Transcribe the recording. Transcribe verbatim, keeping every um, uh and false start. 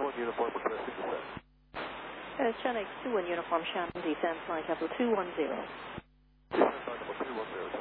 one uniform, requesting descent. Uh, Channel two one uniform, Shannon, descent, flight level two one zero. Descent, flight level two one zero.